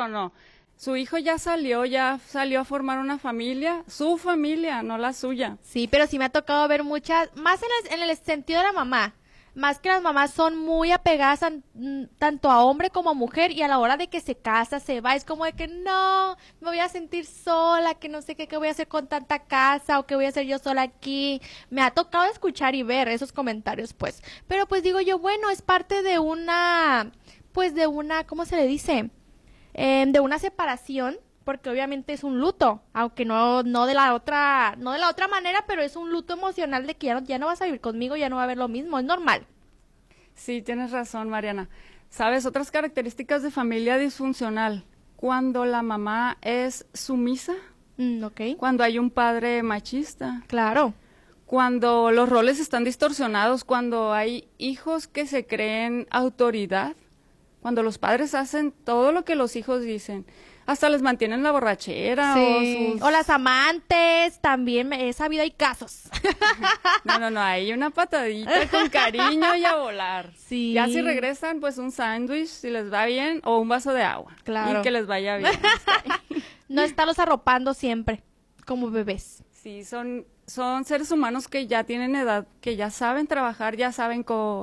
no. Su hijo ya salió a formar una familia, su familia, no la suya. Sí, pero sí me ha tocado ver muchas, más en el sentido de la mamá, más que las mamás son muy apegadas tanto a hombre como a mujer, y a la hora de que se casa, se va, es como de que no, me voy a sentir sola, que no sé qué voy a hacer con tanta casa, o qué voy a hacer yo sola aquí. Me ha tocado escuchar y ver esos comentarios, pues. Pero pues digo yo, bueno, es parte de una, ¿cómo se le dice? De una separación, porque obviamente es un luto, aunque no de la otra manera, pero es un luto emocional de que ya no vas a vivir conmigo, ya no va a haber lo mismo, es normal. Sí, tienes razón, Mariana. ¿Sabes? Otras características de familia disfuncional. Cuando la mamá es sumisa. Ok. Cuando hay un padre machista. Claro. Cuando los roles están distorsionados, cuando hay hijos que se creen autoridad. Cuando los padres hacen todo lo que los hijos dicen. Hasta les mantienen la borrachera. Sí. O las amantes, también he sabido, hay casos. No, hay una patadita con cariño y a volar. Sí. Ya si regresan, pues un sándwich, si les va bien, o un vaso de agua. Claro. Y que les vaya bien. No estarlos arropando siempre, como bebés. Sí, son seres humanos que ya tienen edad, que ya saben trabajar, ya saben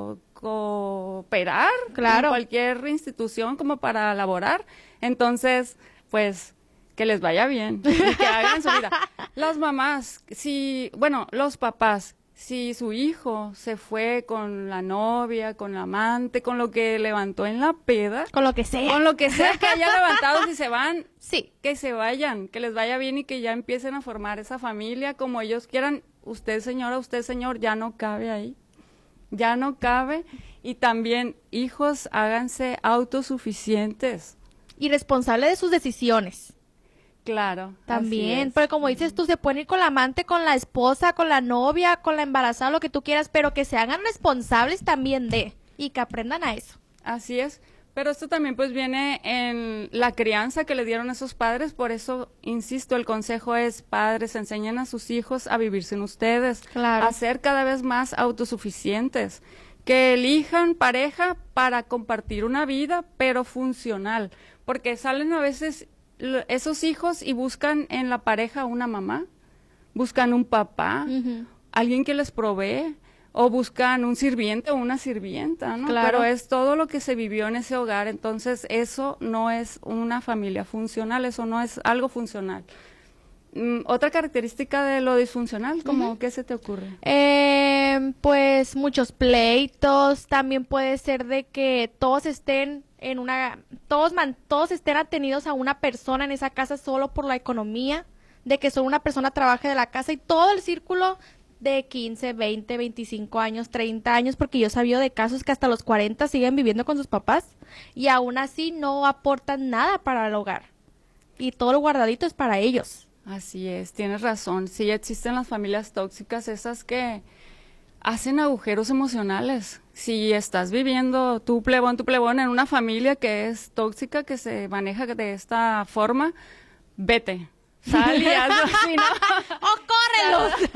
cooperar. Claro. En cualquier institución como para laborar. Entonces, pues, que les vaya bien y que hagan su vida. Las mamás, los papás, si su hijo se fue con la novia, con la amante, con lo que levantó en la peda. Con lo que sea. Con lo que sea que haya levantado, si se van, sí, que se vayan, que les vaya bien y que ya empiecen a formar esa familia como ellos quieran. Usted, señora, usted, señor, ya no cabe ahí. Ya no cabe. Y también, hijos, háganse autosuficientes. Y responsables de sus decisiones. Claro. También, pero como dices tú, se pueden ir con la amante, con la esposa, con la novia, con la embarazada, lo que tú quieras, pero que se hagan responsables también y que aprendan a eso. Así es, pero esto también pues viene en la crianza que le dieron a esos padres, por eso, insisto, el consejo es, padres, enseñen a sus hijos a vivir sin ustedes, claro, a ser cada vez más autosuficientes, que elijan pareja para compartir una vida, pero funcional, porque salen a veces esos hijos y buscan en la pareja una mamá, buscan un papá, alguien que les provee, o buscan un sirviente o una sirvienta, ¿no? Claro. Pero es todo lo que se vivió en ese hogar, entonces eso no es una familia funcional, eso no es algo funcional. Otra característica de lo disfuncional, ¿cómo qué se te ocurre? Pues muchos pleitos, también puede ser de que todos estén todos estén atenidos a una persona en esa casa solo por la economía, de que solo una persona trabaje de la casa y todo el círculo de 15, 20, 25 años, 30 años, porque yo he sabido de casos que hasta los 40 siguen viviendo con sus papás y aún así no aportan nada para el hogar y todo lo guardadito es para ellos. Así es, tienes razón, sí existen las familias tóxicas, esas que hacen agujeros emocionales. Si estás viviendo tu plebón en una familia que es tóxica, que se maneja de esta forma, vete. Sal y hazlo así, ¿no? ¡Oh, córrelos!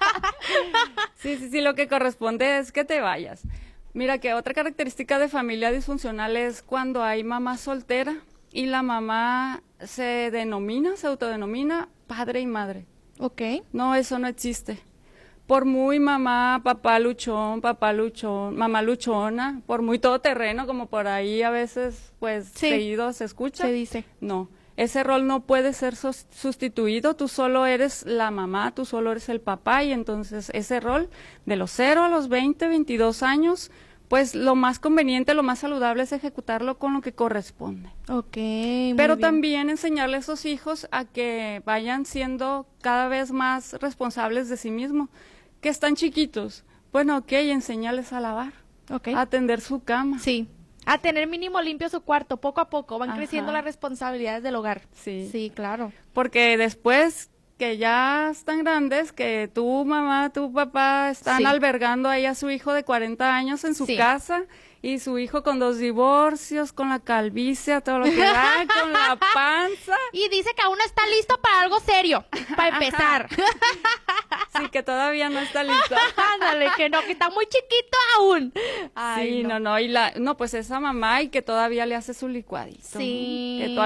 Sí, lo que corresponde es que te vayas. Mira que otra característica de familia disfuncional es cuando hay mamá soltera y la mamá se autodenomina padre y madre. Ok. No, eso no existe. Por muy papá luchón, mamá luchona, por muy todoterreno, como por ahí a veces, pues, seguido se escucha. Se dice. No, ese rol no puede ser sustituido, tú solo eres la mamá, tú solo eres el papá, y entonces ese rol de los 0 a los 20, 22 años, pues lo más conveniente, lo más saludable es ejecutarlo con lo que corresponde. Ok, muy Pero bien. también enseñarle a esos hijos a que vayan siendo cada vez más responsables de sí mismos, que están chiquitos. Bueno, ok, enseñarles a lavar, a tender su cama. Sí, a tener mínimo limpio su cuarto, poco a poco, van creciendo las responsabilidades del hogar. Sí. Sí, claro. Porque después que ya están grandes, que tu mamá, tu papá están albergando ahí a su hijo de 40 años en su casa, y su hijo con 2 divorcios, con la calvicie, a todo lo que da, con la panza. Y dice que aún no está listo para algo serio, para empezar. Sí, que todavía no está listo. Ándale, que está muy chiquito aún. Ay, sí, no, pues esa mamá y que todavía le hace su licuadito. Sí. Que